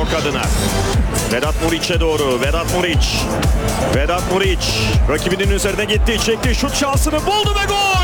Türk adına. Vedat Muriç'e doğru. Vedat Muriç rakibinin üzerine gitti. Çekti. Şut şansını buldu ve gol!